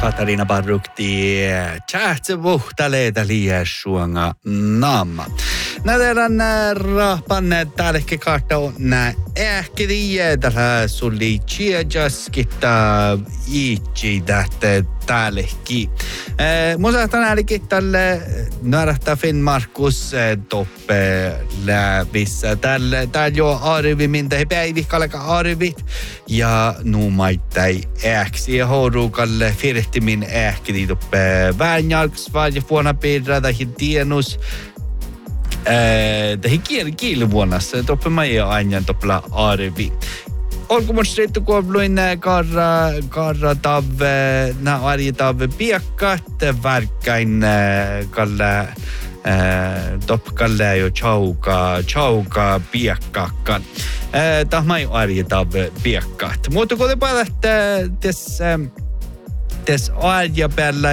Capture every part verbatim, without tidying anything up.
Katarina Barrukti Tjähtse vuhtaleeta liiessuanga naama. Nädärän rahpanne täälläkin kartta on nää ähkiriä tällä sulli tjäjaskitta iitsi tähtä täälläkin. Musa tänäälläkin tälle närähtä Finn Markus toppe lävissä. Tällä täällä jo arvi mintä he päivikkallega arvit ja nuumaittai ähksi ja horukalle firehtimin ähkiri toppe väänjalks varje vuonna piirrä tai tienus. Tähän kielen kielivuonnassa toppe maija aina toppela arvi. Olkomustriittu kuobluin karra, karra tave, nää arje tave piekkat, värkkäin kalle, toppkalle jo chauka, chauka piekkakan. Tahmai arje tave piekkat. Mutta kun te päätät tes, tes arja päällä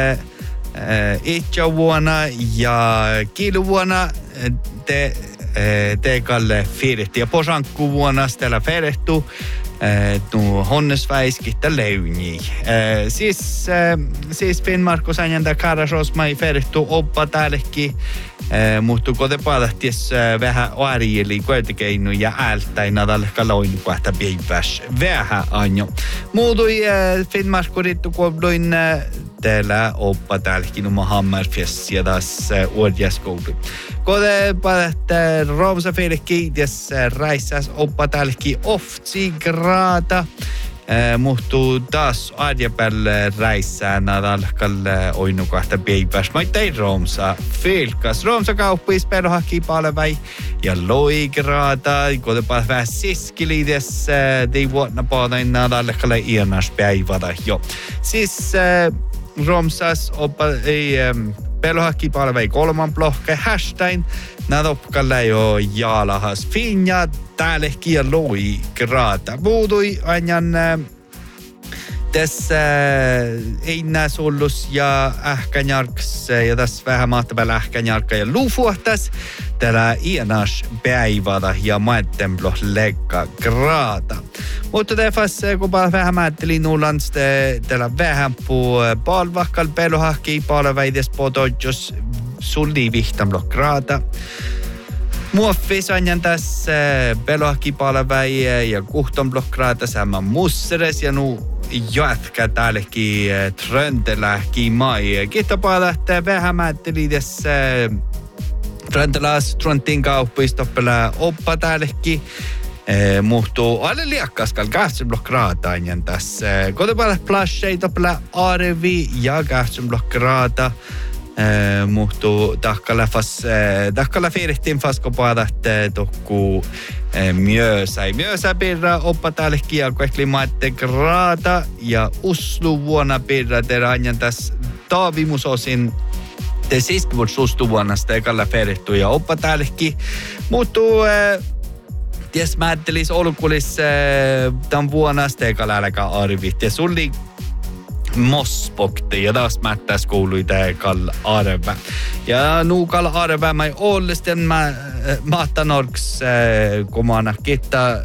itse vuonna ja kielivuonna te te kalle firehti ja posankku vuonna stella ferehtu tu honnesväiskittä leuni. Siis siis Finn Markus Anjanta Karasos mai ferehtu oppa täällekin. Mutta kun te päätähties vähän arjeli kuitenkeinu ja ältäin nadalle kaloin kohta päiväs vähän anjo. Muutui Finn Markurittu kuobluin täällä oppa täälläkin oma hammerfest ja taas uudjaskoulu. Kun te päätätte Romsa Felekki ja räissäs oppa täälläkin oftsi grata. Muhtuu taas arjapäälle räissään nadalkalle oinu kahta päiväs. Mä tein Romsa Felkas. Romsa kauppis perhaki palvai ja loi grata. Kun te päätä vähän siskiliides, tei vuonna paadain nadalkalle iänas päivätä jo. Siis Romsas oppa ei pelhakki palvei kolman plohke hashtag nadopkalle jo jaalahas finja täällekin ja loi grata. Muutui ajan tässä ei näe sullus ja ähkänjarks ja tässä vähän mahtavalla ähkänjarkka ja luufuhtas täällä iänas päivätä ja maettenploh lekka grata. Mutta tefas kun vähän määttelin nullans täällä vähän puu palvakkal pelohakki palveides potodjos sulli vihtamloh grata. Muoffis anjan tässä pelohakki palvei ja kuhtonbloh grata sama musseres ja nu jatka täälläkin Tröntelähki mai. Kiittopaa lähtee vähän määtteli tässä Trönteläs Tröntin kauppistoppelä oppa täälläkin. Eh, muhtuu alle liakkaskal kahtsenblock grata anjan tässä. Kotopäällä plasseita toppelä arvi ja kahtsenblock grata. Eh, muhtuu tahkalla fas eh, tahkalla firehtin faskopaadat tokku eh, myösä. Myösä pirra oppa täälläkin ja kaikki maatte grata ja uslu vuonna pirra terä anjan tässä taavimusosin. Te siskivut sustu vuonna stekalla ferehtu ja oppa täälläkin. Muhtuu eh, ties mä ajattelis olkulis tämän vuonna stekalla äläkä arvit ja sulli mospokti ja taas mättäs kuului teekal arve. Ja nuukal arve mä ei ollisten mä mahtanorks komana kitta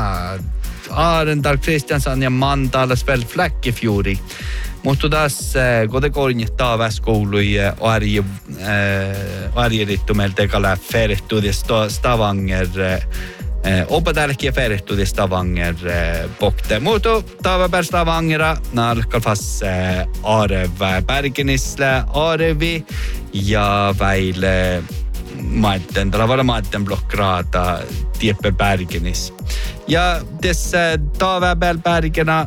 Arendal Kristiansson ja Mantalas väl fläckefjuri. Mutta taas kotekoulun taavas koului arje arjerittu meiltä teekalla ferehtu ja Stavanger oppa täälläkin ja ferehtu ja Stavanger pokte. Mutta taava Stavangera nalkal fas arve Bergenisle arvi ja väile maitten, tällä vara maitten blokkraata tieppe Bergenis. Ja tässä taava Bergena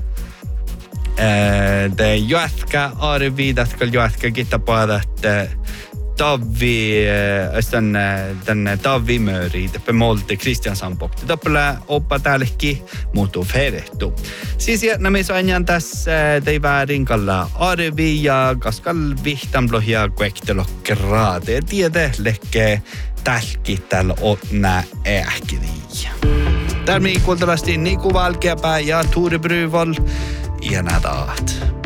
det jätkä arvi, tätkal jätkä kittapaadat Tavi, östän tänne Tavi möri, teppe molte Kristiansson pokti. Toppela oppa täällekin muutuu ferehtu. Siis nämä ajan tässä tei väärin kalla arvi ja kaskal vihtamloh ja kuektelo graate. Tiede lekke tälki tällä otnä ähkiriä. Täällä kuultavasti Niku Valkeapää ja Tuuri Bryvol. Ihanaa taat.